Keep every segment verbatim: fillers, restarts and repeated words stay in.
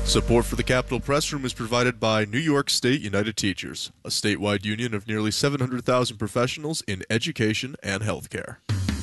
Support for the Capitol Press Room is provided by New York State United Teachers, a statewide union of nearly seven hundred thousand professionals in education and healthcare.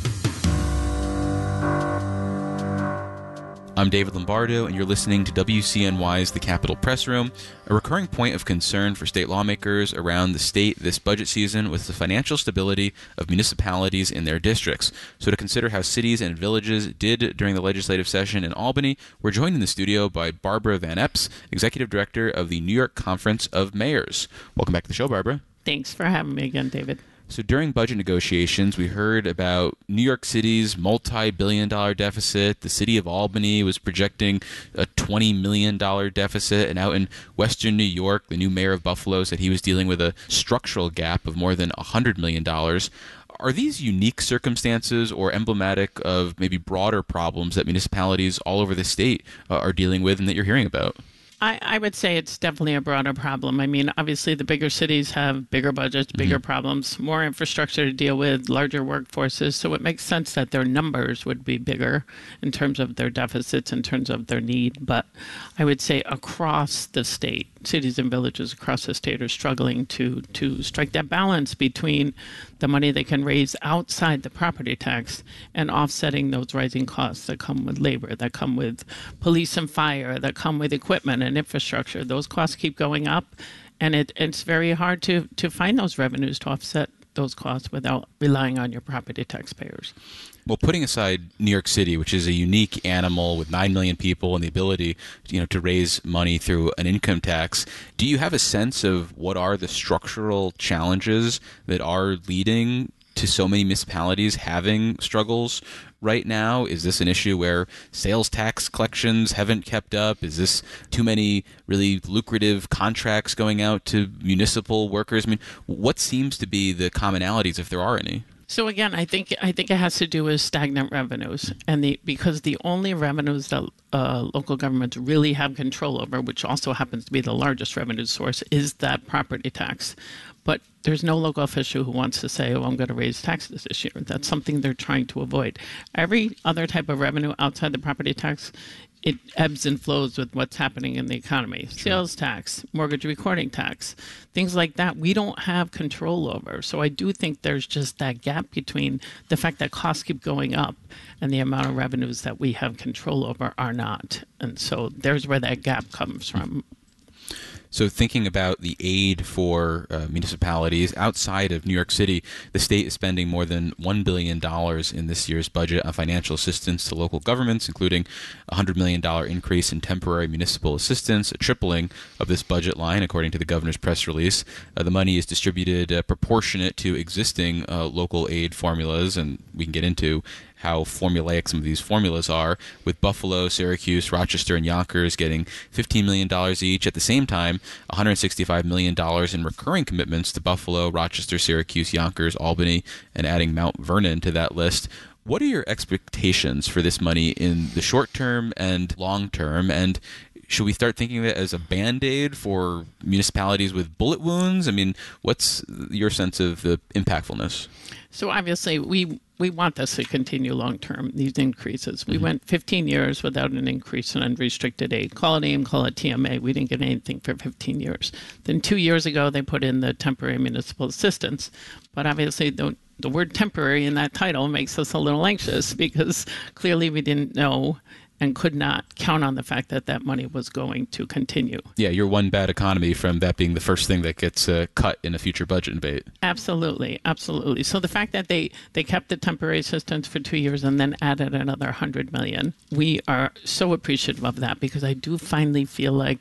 I'm David Lombardo, and you're listening to W C N Y's The Capitol Press Room. A recurring point of concern for state lawmakers around the state this budget season was the financial stability of municipalities in their districts. So to consider how cities and villages did during the legislative session in Albany, we're joined in the studio by Barbara Van Epps, Executive Director of the New York Conference of Mayors. Welcome back to the show, Barbara. Thanks for having me again, David. So during budget negotiations, we heard about New York City's multi-billion dollar deficit. The city of Albany was projecting a twenty million dollars deficit. And out in Western New York, the new mayor of Buffalo said he was dealing with a structural gap of more than one hundred million dollars. Are these unique circumstances or emblematic of maybe broader problems that municipalities all over the state uh, are dealing with and that you're hearing about? I, I would say it's definitely a broader problem. I mean, obviously, the bigger cities have bigger budgets, bigger mm-hmm. problems, more infrastructure to deal with, larger workforces. So it makes sense that their numbers would be bigger in terms of their deficits, in terms of their need. But I would say across the state, cities and villages across the state are struggling to, to strike that balance between the money they can raise outside the property tax and offsetting those rising costs that come with labor, that come with police and fire, that come with equipment and infrastructure. Those costs keep going up, and it, it's very hard to, to find those revenues to offset those costs without relying on your property taxpayers. Well, putting aside New York City, which is a unique animal with nine million people and the ability, you know, to raise money through an income tax, do you have a sense of what are the structural challenges that are leading to so many municipalities having struggles right now? Is this an issue where sales tax collections haven't kept up? Is this too many really lucrative contracts going out to municipal workers? I mean, what seems to be the commonalities, if there are any? So again, I think I think it has to do with stagnant revenues, and the because the only revenues that uh, local governments really have control over, which also happens to be the largest revenue source, is that property tax. But there's no local official who wants to say, oh, I'm going to raise taxes this year. That's something they're trying to avoid. Every other type of revenue outside the property tax, it ebbs and flows with what's happening in the economy. Sure. Sales tax, mortgage recording tax, things like that, we don't have control over. So I do think there's just that gap between the fact that costs keep going up and the amount of revenues that we have control over are not. And so there's where that gap comes from. So thinking about the aid for uh, municipalities outside of New York City, the state is spending more than one billion dollars in this year's budget on financial assistance to local governments, including a one hundred million dollars increase in temporary municipal assistance, a tripling of this budget line, according to the governor's press release. Uh, the money is distributed uh, proportionate to existing uh, local aid formulas, and we can get into how formulaic some of these formulas are, with Buffalo, Syracuse, Rochester, and Yonkers getting fifteen million dollars each. At the same time, one hundred sixty-five million dollars in recurring commitments to Buffalo, Rochester, Syracuse, Yonkers, Albany, and adding Mount Vernon to that list. What are your expectations for this money in the short term and long term? And should we start thinking of it as a Band-Aid for municipalities with bullet wounds? I mean, what's your sense of the impactfulness? So obviously, we we want this to continue long-term, these increases. We mm-hmm. went fifteen years without an increase in unrestricted aid. Call it A M, call it T M A. We didn't get anything for fifteen years. Then two years ago, they put in the temporary municipal assistance. But obviously, the, the word temporary in that title makes us a little anxious because clearly we didn't know and could not count on the fact that that money was going to continue. Yeah, you're one bad economy from that being the first thing that gets uh, cut in a future budget debate. Absolutely, absolutely. So the fact that they, they kept the temporary assistance for two years and then added another one hundred million dollars, we are so appreciative of that because I do finally feel like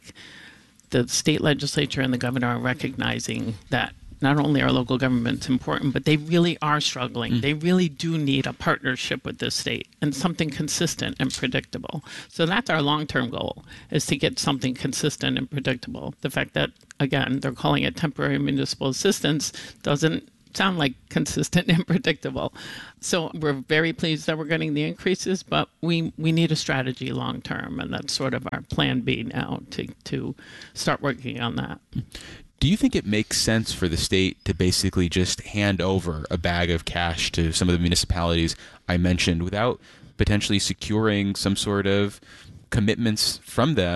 the state legislature and the governor are recognizing that not only are local governments important, but they really are struggling. Mm. They really do need a partnership with the state and something consistent and predictable. So that's our long-term goal, is to get something consistent and predictable. The fact that, again, they're calling it temporary municipal assistance doesn't sound like consistent and predictable. So we're very pleased that we're getting the increases, but we, we need a strategy long-term, and that's sort of our plan B now to, to start working on that. Do you think it makes sense for the state to basically just hand over a bag of cash to some of the municipalities I mentioned without potentially securing some sort of commitments from them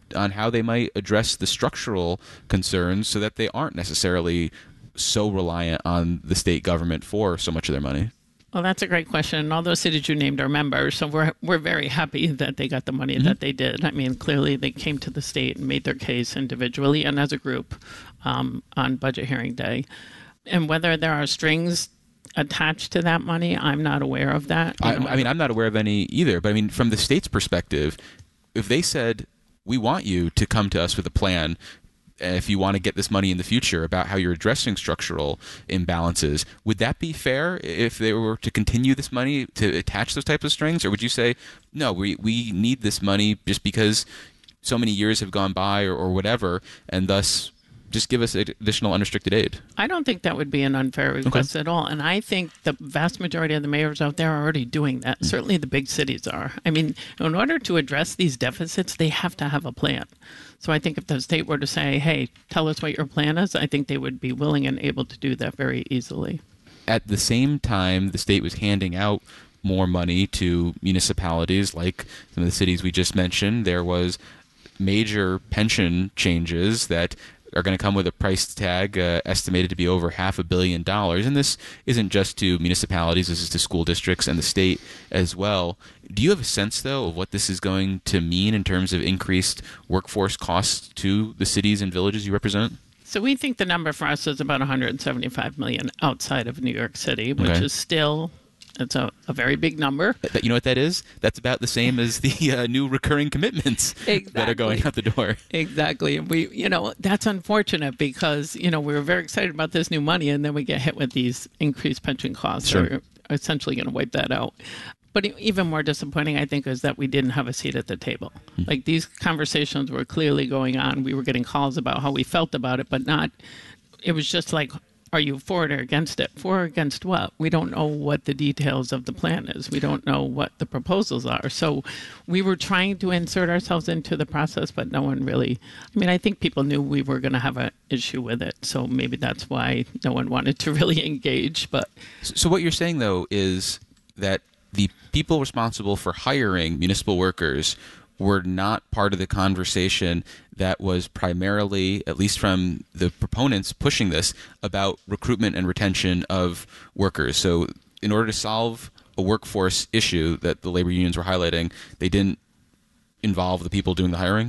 on how they might address the structural concerns so that they aren't necessarily so reliant on the state government for so much of their money? Well, that's a great question. And all those cities you named are members, so we're we're very happy that they got the money mm-hmm. that they did. I mean, clearly they came to the state and made their case individually and as a group um, on budget hearing day. And whether there are strings attached to that money, I'm not aware of that. I, I mean, I'm not aware of any either. But I mean, from the state's perspective, if they said, we want you to come to us with a plan if you want to get this money in the future about how you're addressing structural imbalances, would that be fair if they were to continue this money to attach those types of strings? Or would you say, no, we, we need this money just because so many years have gone by or, or whatever, and thus just give us additional unrestricted aid? I don't think that would be an unfair request okay. at all. And I think the vast majority of the mayors out there are already doing that. Mm-hmm. Certainly the big cities are. I mean, in order to address these deficits, they have to have a plan. So I think if the state were to say, hey, tell us what your plan is, I think they would be willing and able to do that very easily. At the same time, the state was handing out more money to municipalities like some of the cities we just mentioned. There was major pension changes that are going to come with a price tag uh, estimated to be over half a billion dollars. And this isn't just to municipalities, this is to school districts and the state as well. Do you have a sense, though, of what this is going to mean in terms of increased workforce costs to the cities and villages you represent? So we think the number for us is about one hundred seventy-five million dollars outside of New York City, which okay. is still... It's a, a very big number. But you know what that is? That's about the same as the uh, new recurring commitments exactly. that are going out the door. Exactly. And we, you know, that's unfortunate because, you know, we were very excited about this new money and then we get hit with these increased pension costs. Sure. Are essentially going to wipe that out. But even more disappointing, I think, is that we didn't have a seat at the table. Mm-hmm. Like these conversations were clearly going on. We were getting calls about how we felt about it, but not, it was just like, are you for it or against it? For or against what? We don't know what the details of the plan is. We don't know what the proposals are. So we were trying to insert ourselves into the process, but no one really, I mean, I think people knew we were going to have an issue with it. So maybe that's why no one wanted to really engage. But So what you're saying, though, is that the people responsible for hiring municipal workers were not part of the conversation that was primarily, at least from the proponents pushing this, about recruitment and retention of workers. So in order to solve a workforce issue that the labor unions were highlighting, they didn't involve the people doing the hiring?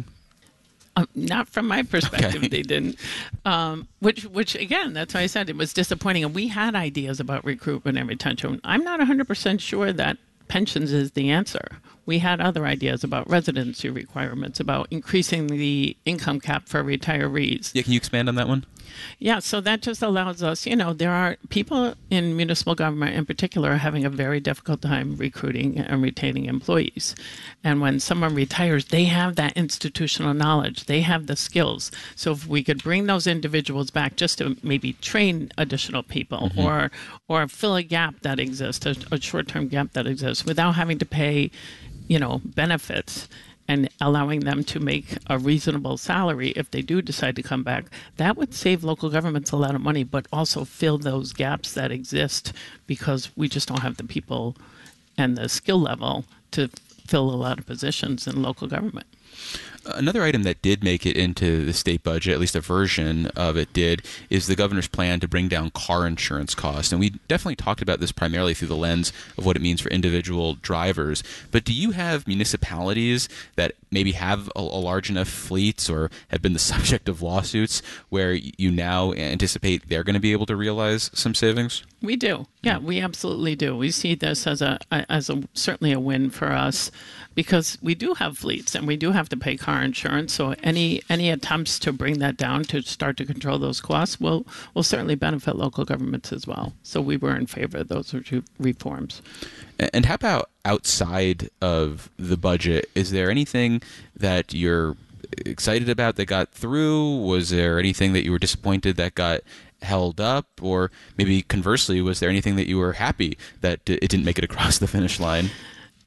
Um, not from my perspective, okay. they didn't. Um, which, which again, that's why I said it was disappointing. And we had ideas about recruitment and retention. I'm not one hundred percent sure that pensions is the answer. We had other ideas about residency requirements, about increasing the income cap for retirees. Yeah, can you expand on that one? Yeah, so that just allows us, you know, there are people in municipal government in particular are having a very difficult time recruiting and retaining employees. And when someone retires, they have that institutional knowledge. They have the skills. So if we could bring those individuals back just to maybe train additional people mm-hmm. or or fill a gap that exists, a, a short-term gap that exists without having to pay, you know, benefits and allowing them to make a reasonable salary if they do decide to come back, that would save local governments a lot of money, but also fill those gaps that exist because we just don't have the people and the skill level to fill a lot of positions in local government. Another item that did make it into the state budget, at least a version of it did, is the governor's plan to bring down car insurance costs. And we definitely talked about this primarily through the lens of what it means for individual drivers. But do you have municipalities that maybe have a, a large enough fleets or have been the subject of lawsuits where you now anticipate they're going to be able to realize some savings? We do. Yeah, we absolutely do. We see this as a as a certainly a win for us because we do have fleets and we do have to pay car insurance. So any any attempts to bring that down to start to control those costs will will certainly benefit local governments as well. So we were in favor of those two reforms. And how about outside of the budget? Is there anything that you're excited about that got through? Was there anything that you were disappointed that got held up? Or maybe conversely, was there anything that you were happy that it didn't make it across the finish line?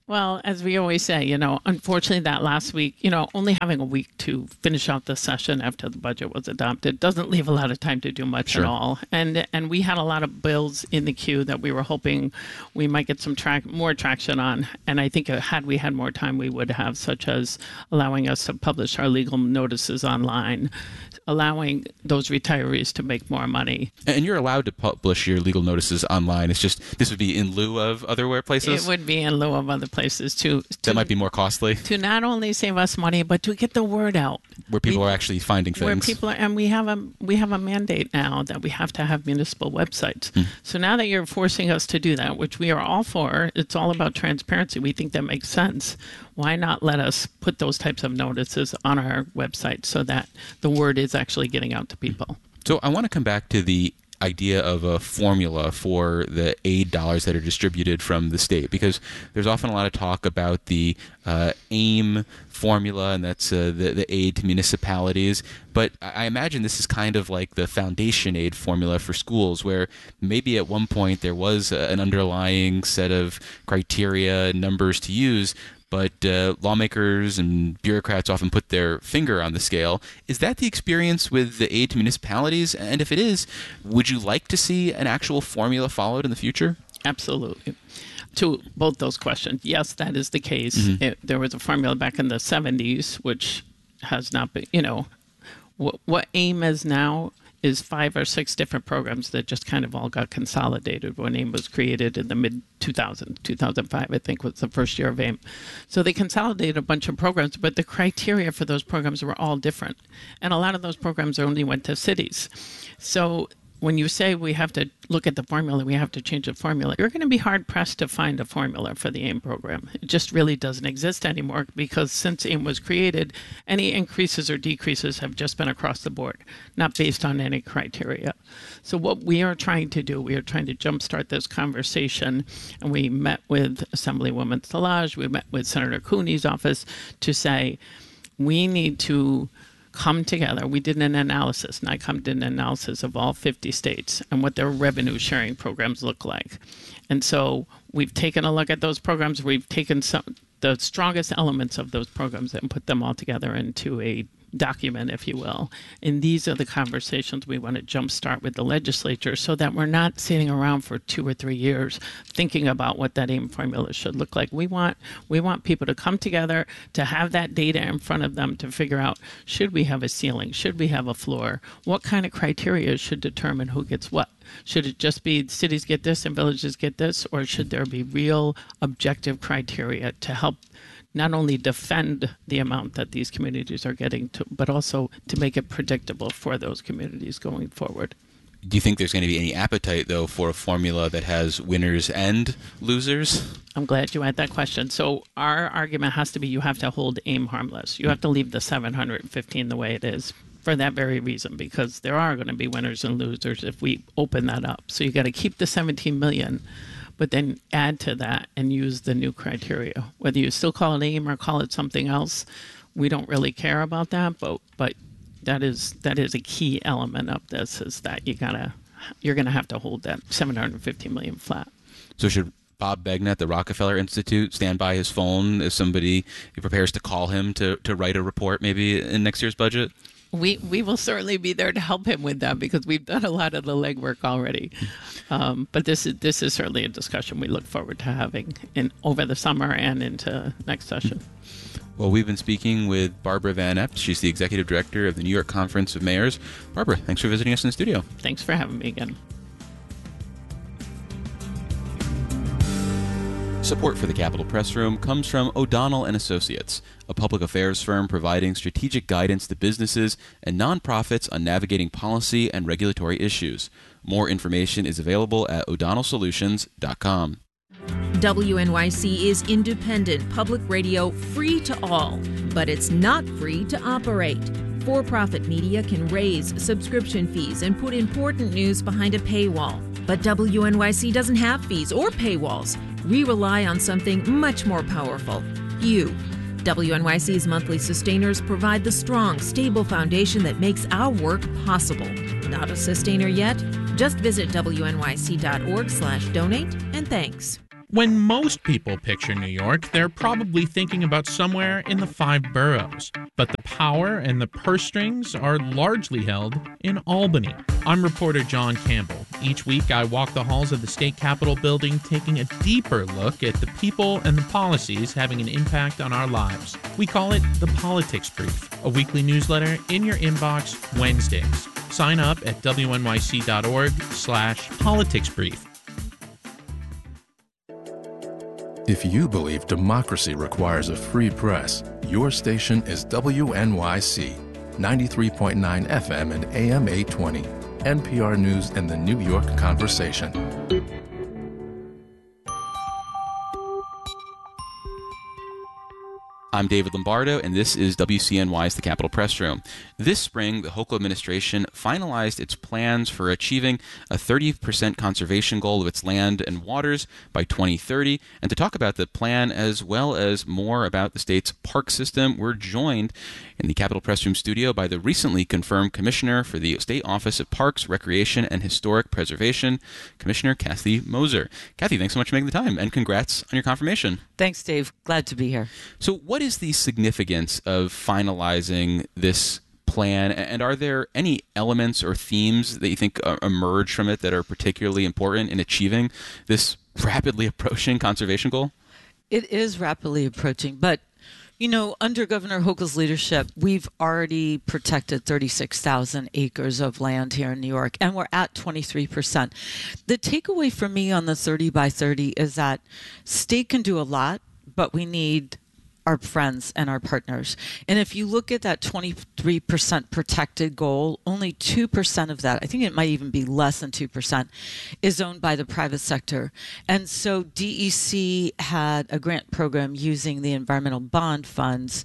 Well, as we always say, you know, unfortunately that last week, you know, only having a week to finish out the session after the budget was adopted doesn't leave a lot of time to do much Sure. at all. And and we had a lot of bills in the queue that we were hoping we might get some track more traction on. And I think had we had more time, we would have, such as allowing us to publish our legal notices online, allowing those retirees to make more money. And you're allowed to publish your legal notices online. It's just this would be in lieu of other places? It would be in lieu of other places to, to That might be more costly. to not only save us money, but to get the word out. Where people We- are actually finding things. Where people are, and we have a we have a mandate now that we have to have municipal websites. Hmm. So now that you're forcing us to do that, which we are all for, it's all about transparency. We think that makes sense. Why not let us put those types of notices on our website so that the word is actually getting out to people? So I want to come back to the idea of a formula for the aid dollars that are distributed from the state, because there's often a lot of talk about the uh, AIM formula, and that's uh, the, the aid to municipalities. But I imagine this is kind of like the foundation aid formula for schools, where maybe at one point there was a, an underlying set of criteria, numbers to use, but uh, lawmakers and bureaucrats often put their finger on the scale. Is that the experience with the aid to municipalities? And if it is, would you like to see an actual formula followed in the future? Absolutely. To both those questions, yes, that is the case. Mm-hmm. It, there was a formula back in the seventies, which has not been, you know, what, what AIM is now is five or six different programs that just kind of all got consolidated when AIM was created in the mid two thousands. two thousand five, I think, was the first year of AIM. So they consolidated a bunch of programs, but the criteria for those programs were all different. And a lot of those programs only went to cities. So when you say we have to look at the formula, we have to change the formula, you're going to be hard-pressed to find a formula for the AIM program. It just really doesn't exist anymore, because since AIM was created, any increases or decreases have just been across the board, not based on any criteria. So what we are trying to do, we are trying to jumpstart this conversation, and we met with Assemblywoman Szilagyi, we met with Senator Cooney's office to say, we need to come together. We did an analysis, NICOM did an analysis of all fifty states and what their revenue sharing programs look like. And so we've taken a look at those programs. We've taken some the strongest elements of those programs and put them all together into a document, if you will. And these are the conversations we want to jumpstart with the legislature, so that we're not sitting around for two or three years thinking about what that AIM formula should look like. We want we want people to come together, to have that data in front of them, to figure out, should we have a ceiling? Should we have a floor? What kind of criteria should determine who gets what? Should it just be cities get this and villages get this, or should there be real objective criteria to help not only defend the amount that these communities are getting, to, but also to make it predictable for those communities going forward? Do you think there's going to be any appetite, though, for a formula that has winners and losers? I'm glad you had that question. So our argument has to be, you have to hold AIM harmless. You have to leave the seven hundred fifteen the way it is, for that very reason, because there are going to be winners and losers if we open that up. So you got to keep the seventeen million, but then add to that and use the new criteria. Whether you still call it AIM or call it something else, we don't really care about that, but but that is that is a key element of this, is that you gotta you're gonna have to hold that seven hundred fifty million flat. So should Bob Begna at the Rockefeller Institute stand by his phone if somebody prepares to call him to, to write a report maybe in next year's budget? We we will certainly be there to help him with that, because we've done a lot of the legwork already. Um, but this is this is certainly a discussion we look forward to having in over the summer and into next session. Well, we've been speaking with Barbara Van Ept. She's the executive director of the New York Conference of Mayors. Barbara, thanks for visiting us in the studio. Thanks for having me again. Support for the Capitol Press Room comes from O'Donnell and Associates, a public affairs firm providing strategic guidance to businesses and nonprofits on navigating policy and regulatory issues. More information is available at o'donnell solutions dot com. W N Y C is independent public radio, free to all, but it's not free to operate. For-profit media can raise subscription fees and put important news behind a paywall. But W N Y C doesn't have fees or paywalls. We rely on something much more powerful, you. W N Y C's monthly sustainers provide the strong, stable foundation that makes our work possible. Not a sustainer yet? Just visit W N Y C dot org slash donate, and thanks. When most people picture New York, they're probably thinking about somewhere in the five boroughs. But the power and the purse strings are largely held in Albany. I'm reporter John Campbell. Each week, I walk the halls of the state capitol building, taking a deeper look at the people and the policies having an impact on our lives. We call it the Politics Brief, a weekly newsletter in your inbox Wednesdays. Sign up at W N Y C dot org slash politics brief. If you believe democracy requires a free press, your station is W N Y C, ninety-three point nine F M and A M eight twenty, N P R News and the New York Conversation. I'm David Lombardo, and this is W C N Y's The Capitol Press Room. This spring, the Hochul administration finalized its plans for achieving a thirty percent conservation goal of its land and waters by twenty thirty. And to talk about the plan as well as more about the state's park system, we're joined in the Capitol Press Room studio by the recently confirmed Commissioner for the State Office of Parks, Recreation, and Historic Preservation, Commissioner Kathy Moser. Kathy, thanks so much for making the time, and congrats on your confirmation. Thanks, Dave. Glad to be here. So what is the significance of finalizing this plan, and are there any elements or themes that you think uh, emerge from it that are particularly important in achieving this rapidly approaching conservation goal? It is rapidly approaching, but you know, under Governor Hochul's leadership, we've already protected thirty-six thousand acres of land here in New York, and we're at twenty-three percent. The takeaway for me on the thirty by thirty is that state can do a lot, but we need our friends and our partners. And if you look at that twenty-three percent protected goal, only two percent of that, I think it might even be less than two percent, is owned by the private sector. And so D E C had a grant program using the environmental bond funds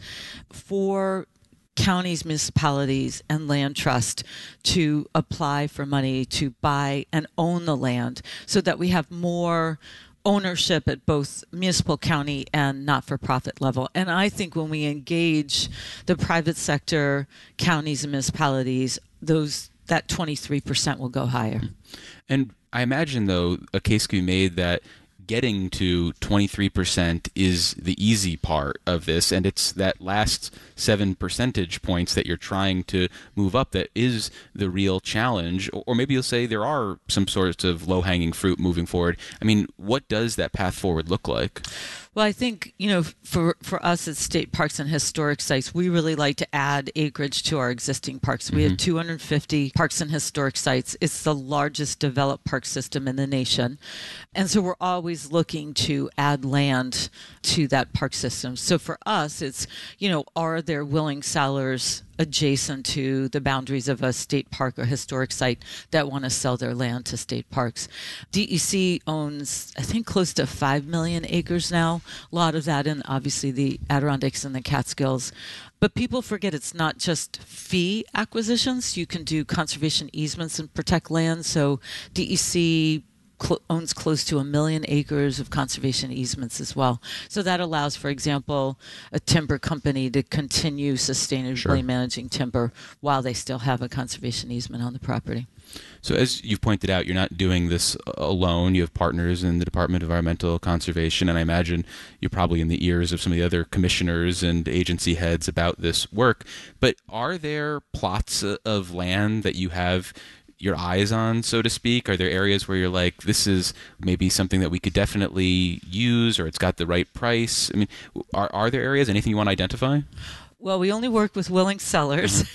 for counties, municipalities, and land trust to apply for money to buy and own the land so that we have more ownership at both municipal, county, and not-for-profit level. And I think when we engage the private sector, counties and municipalities, those that twenty-three percent will go higher. And I imagine, though, a case can be made that getting to twenty-three percent is the easy part of this, and it's that last seven percentage points that you're trying to move up that is the real challenge. Or maybe you'll say there are some sorts of low-hanging fruit moving forward. I mean, what does that path forward look like? Well, I think, you know, for, for us at State Parks and Historic Sites, we really like to add acreage to our existing parks. We mm-hmm. have two hundred fifty parks and historic sites. It's the largest developed park system in the nation. And so we're always looking to add land to that park system. So for us, it's, you know, are there willing sellers adjacent to the boundaries of a state park or historic site that want to sell their land to state parks? D E C owns, I think, close to five million acres now. A lot of that in, obviously, the Adirondacks and the Catskills. But people forget it's not just fee acquisitions. You can do conservation easements and protect land. So D E C Cl- owns close to a million acres of conservation easements as well. So that allows, for example, a timber company to continue sustainably sure. managing timber while they still have a conservation easement on the property. So as you've pointed out, you're not doing this alone. You have partners in the Department of Environmental Conservation, and I imagine you're probably in the ears of some of the other commissioners and agency heads about this work. But are there plots of land that you have your eyes on, so to speak? Are there areas where you're like, this is maybe something that we could definitely use, or it's got the right price? I mean, are, are there areas, anything you want to identify? Well, we only work with willing sellers,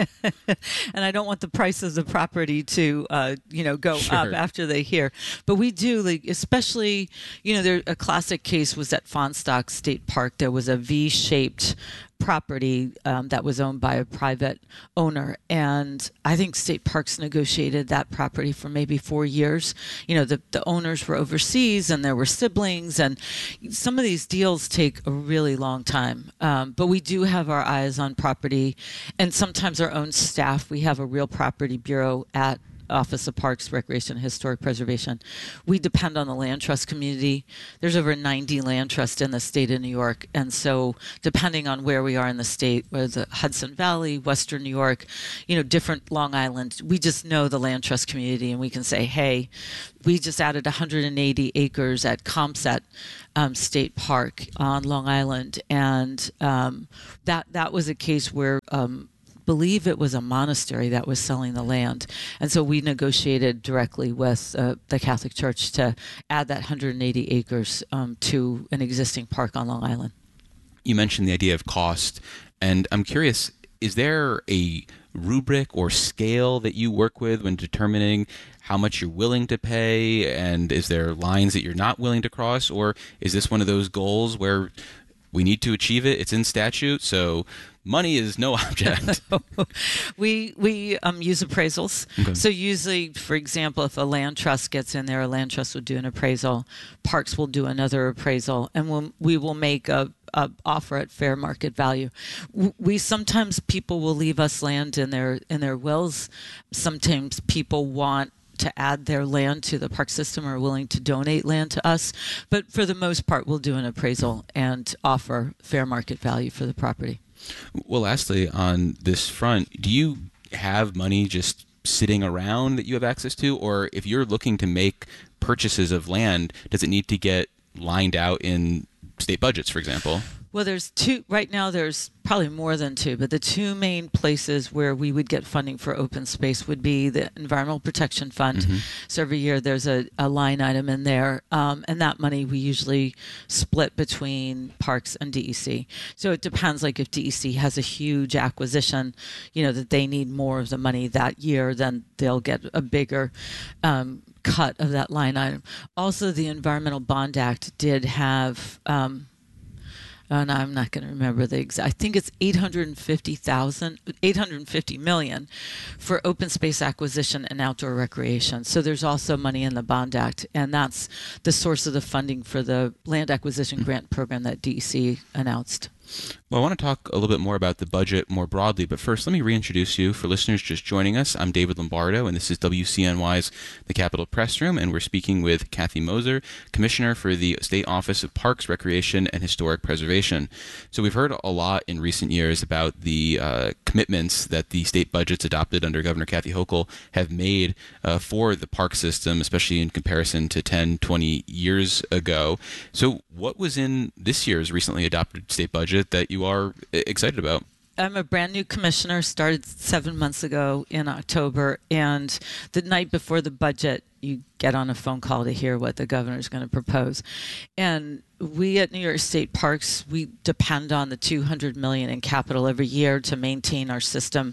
and I don't want the price of the property to, uh, you know, go sure. up after they hear. But we do, like, especially, you know, there a classic case was at Fahnestock State Park. There was a V-shaped property um, that was owned by a private owner, and I think State Parks negotiated that property for maybe four years. You know, the, the owners were overseas, and there were siblings, and some of these deals take a really long time. Um, but we do have our eyes on property, and sometimes our own staff. We have a real property bureau at Office of Parks, Recreation, and Historic Preservation, we depend on the land trust community. There's over ninety land trusts in the state of New York. And so depending on where we are in the state, whether the Hudson Valley, Western New York, you know, different Long Island, we just know the land trust community and we can say, hey, we just added one hundred eighty acres at Comset um, State Park on Long Island. And um, that, that was a case where um, believe it was a monastery that was selling the land. And so we negotiated directly with uh, the Catholic Church to add that one hundred eighty acres um, to an existing park on Long Island. You mentioned the idea of cost, and I'm curious, is there a rubric or scale that you work with when determining how much you're willing to pay, and is there lines that you're not willing to cross, or is this one of those goals where we need to achieve it, it's in statute, so money is no object? we we um, use appraisals. Okay. So usually, for example, if a land trust gets in there, a land trust will do an appraisal, Parks will do another appraisal, and we'll, we will make a, a offer at fair market value. We sometimes people will leave us land in their in their wills. Sometimes people want to add their land to the park system or are willing to donate land to us. But for the most part, we'll do an appraisal and offer fair market value for the property. Well, lastly, on this front, do you have money just sitting around that you have access to? Or if you're looking to make purchases of land, does it need to get lined out in state budgets, for example? Well, there's two, right now there's probably more than two, but the two main places where we would get funding for open space would be the Environmental Protection Fund. Mm-hmm. So every year there's a, a line item in there, um, and that money we usually split between Parks and D E C. So it depends, like if D E C has a huge acquisition, you know, that they need more of the money that year, then they'll get a bigger um, cut of that line item. Also, the Environmental Bond Act did have... Um, and I'm not going to remember the exact, I think it's eight hundred fifty thousand, eight hundred fifty million for open space acquisition and outdoor recreation. So there's also money in the Bond Act, and that's the source of the funding for the land acquisition grant program that D E C announced. Well, I want to talk a little bit more about the budget more broadly, but first let me reintroduce you. For listeners just joining us, I'm David Lombardo, and this is W C N Y's The Capitol Press Room, and we're speaking with Kathy Moser, Commissioner for the State Office of Parks, Recreation, and Historic Preservation. So we've heard a lot in recent years about the uh, commitments that the state budgets adopted under Governor Kathy Hochul have made uh, for the park system, especially in comparison to ten, twenty years ago. So what was in this year's recently adopted state budget that you are excited about? I'm a brand new commissioner, started seven months ago in October, and the night before the budget, you get on a phone call to hear what the governor is going to propose. And we at New York State Parks, we depend on the two hundred million dollars in capital every year to maintain our system.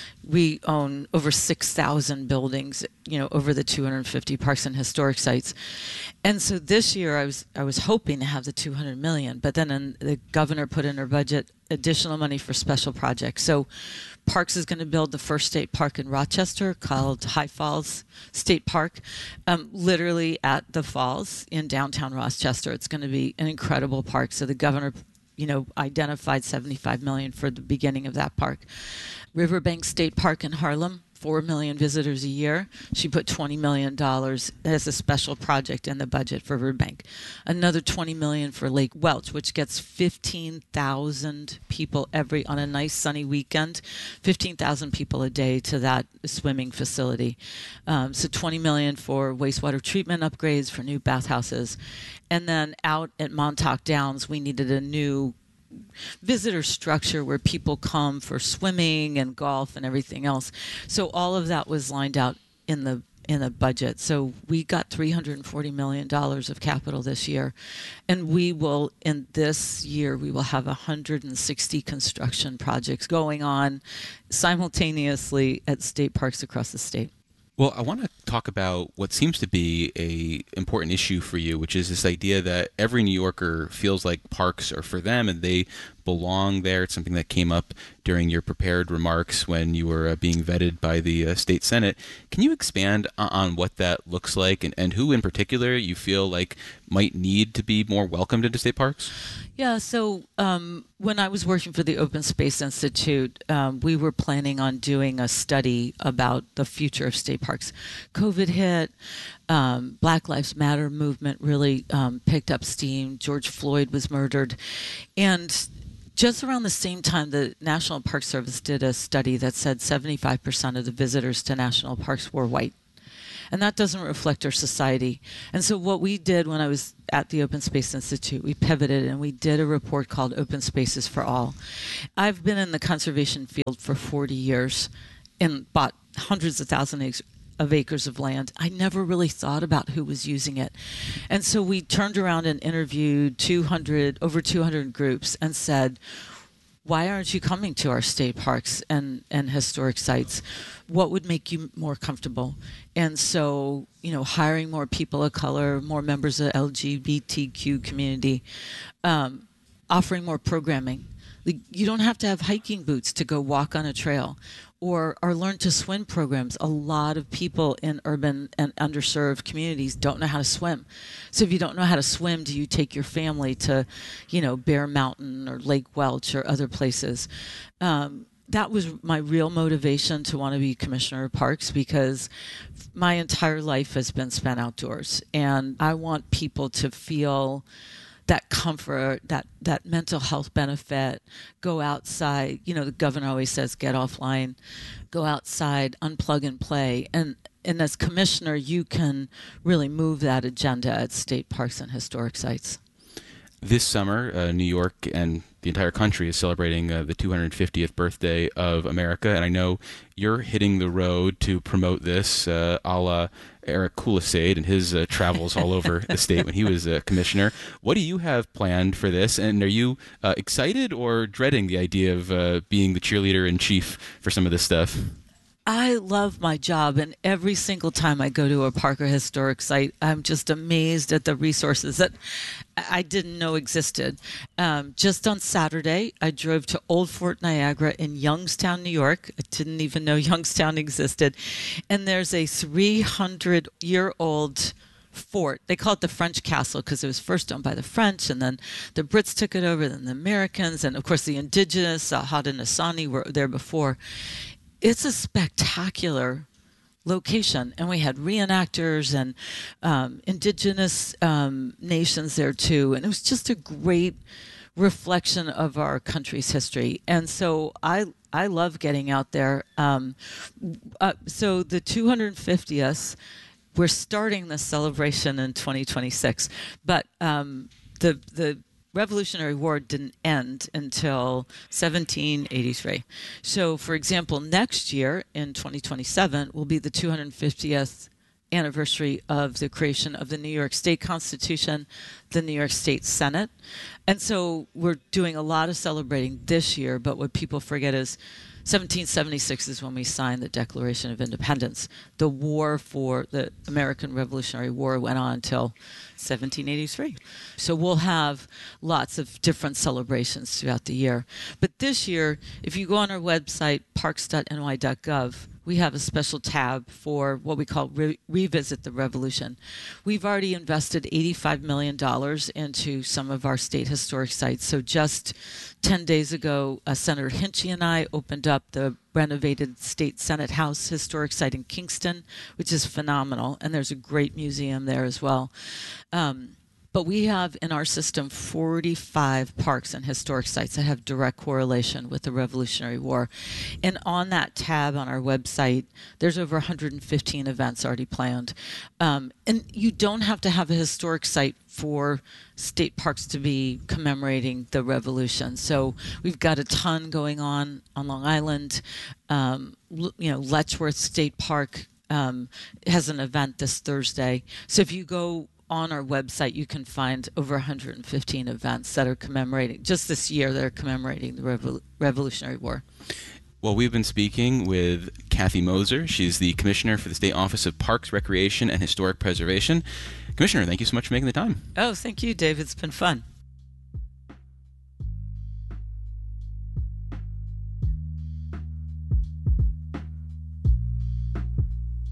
We own over six thousand buildings, you know, over the two hundred fifty parks and historic sites. And so this year I was I was hoping to have the two hundred million dollars, but then in, the governor put in her budget additional money for special projects. So Parks is going to build the first state park in Rochester called High Falls State Park, um, literally at the falls in downtown Rochester. It's going to be an incredible park. So the governor, you know, identified seventy-five million dollars for the beginning of that park. Riverbank State Park in Harlem, four million visitors a year. She put twenty million dollars as a special project in the budget for Riverbank. Another twenty million dollars for Lake Welch, which gets fifteen thousand people every, on a nice sunny weekend, fifteen thousand people a day to that swimming facility. Um, so twenty million dollars for wastewater treatment upgrades, for new bathhouses. And then out at Montauk Downs, we needed a new visitor structure where people come for swimming and golf and everything else. So all of that was lined out in the in the budget. So we got three hundred forty million dollars of capital this year. And we will, in this year, we will have one hundred sixty construction projects going on simultaneously at state parks across the state. Well, I want to talk about what seems to be a important issue for you, which is this idea that every New Yorker feels like parks are for them, and they belong there. It's something that came up during your prepared remarks when you were uh, being vetted by the uh, state Senate. Can you expand on, on what that looks like and, and who in particular you feel like might need to be more welcomed into state parks? Yeah, so um, when I was working for the Open Space Institute, um, we were planning on doing a study about the future of state parks. COVID hit, um, Black Lives Matter movement really um, picked up steam, George Floyd was murdered, and just around the same time, the National Park Service did a study that said seventy-five percent of the visitors to national parks were white. And that doesn't reflect our society. And so what we did when I was at the Open Space Institute, we pivoted and we did a report called Open Spaces for All. I've been in the conservation field for forty years and bought hundreds of thousands of acres of land. I never really thought about who was using it. And so we turned around and interviewed two hundred, over two hundred groups and said, why aren't you coming to our state parks and, and historic sites? What would make you more comfortable? And so, you know, hiring more people of color, more members of the L G B T Q community, um, offering more programming. You don't have to have hiking boots to go walk on a trail, or our Learn to Swim programs. A lot of people in urban and underserved communities don't know how to swim. So if you don't know how to swim, do you take your family to, you know, Bear Mountain or Lake Welch or other places? Um, that was my real motivation to want to be commissioner of parks, because my entire life has been spent outdoors, and I want people to feel that comfort, that, that mental health benefit, go outside. You know, the governor always says, get offline, go outside, unplug and play. And, and as commissioner, you can really move that agenda at state parks and historic sites. This summer, uh, New York and the entire country is celebrating uh, the two hundred fiftieth birthday of America, and I know you're hitting the road to promote this, uh, a la Eric Kulisade and his uh, travels all over the state when he was a commissioner. What do you have planned for this, and are you uh, excited or dreading the idea of uh, being the cheerleader in chief for some of this stuff? I love my job, and every single time I go to a park or historic site, I'm just amazed at the resources that I didn't know existed. Um, just on Saturday, I drove to Old Fort Niagara in Youngstown, New York. I didn't even know Youngstown existed. And there's a three hundred year old fort. They call it the French Castle because it was first owned by the French, and then the Brits took it over, then the Americans, and of course the indigenous, uh, Haudenosaunee, were there before. It's a spectacular location, and we had reenactors and um, indigenous um, nations there too, and it was just a great reflection of our country's history. And so I I love getting out there. Um, uh, so the two hundred fiftieth, we're starting the celebration in twenty twenty-six, but um, the the Revolutionary War didn't end until seventeen eighty-three. So, for example, next year in twenty twenty-seven will be the two hundred fiftieth anniversary of the creation of the New York State Constitution, the New York State Senate. And so we're doing a lot of celebrating this year, but what people forget is seventeen seventy-six is when we signed the Declaration of Independence. The war for the American Revolutionary War went on until seventeen eighty-three. So we'll have lots of different celebrations throughout the year. But this year, if you go on our website, parks dot N Y dot gov, we have a special tab for what we call Re- Revisit the Revolution. We've already invested eighty-five million dollars into some of our state historic sites. So just ten days ago, uh, Senator Hinchy and I opened up the renovated State Senate House historic site in Kingston, which is phenomenal. And there's a great museum there as well. Um, But we have in our system forty-five parks and historic sites that have direct correlation with the Revolutionary War. And on that tab on our website, there's over one hundred fifteen events already planned. Um, and you don't have to have a historic site for state parks to be commemorating the Revolution. So we've got a ton going on on Long Island. Um, you know, Letchworth State Park um, has an event this Thursday. So if you go on our website, you can find over one hundred fifteen events that are commemorating, just this year, that are commemorating the Revol- Revolutionary War. Well, we've been speaking with Kathy Moser. She's the Commissioner for the State Office of Parks, Recreation, and Historic Preservation. Commissioner, thank you so much for making the time. Oh, thank you, Dave. It's been fun.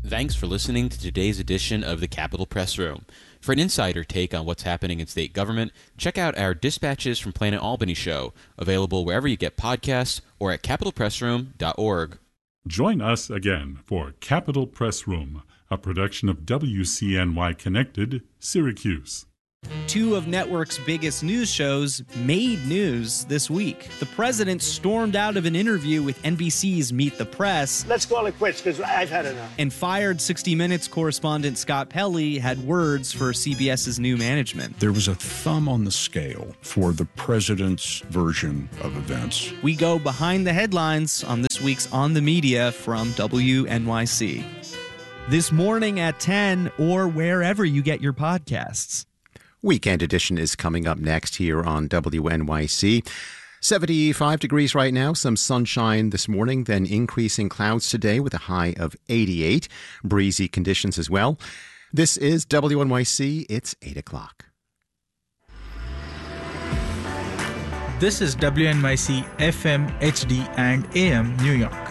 Thanks for listening to today's edition of the Capitol Press Room. For an insider take on what's happening in state government, check out our Dispatches from Planet Albany show, available wherever you get podcasts or at capitol press room dot org. Join us again for Capitol Press Room, a production of W C N Y Connected, Syracuse. Two of network's biggest news shows made news this week. The president stormed out of an interview with N B C's Meet the Press. Let's call it quits because I've had enough. And fired sixty minutes correspondent Scott Pelley had words for CBS's new management. There was a thumb on the scale for the president's version of events. We go behind the headlines on this week's On the Media from W N Y C. This morning at ten or wherever you get your podcasts. Weekend Edition is coming up next here on W N Y C. seventy-five degrees right now, some sunshine this morning, then increasing clouds today with a high of eighty-eight. Breezy conditions as well. This is W N Y C. It's eight o'clock. This is W N Y C F M, H D, and A M New York.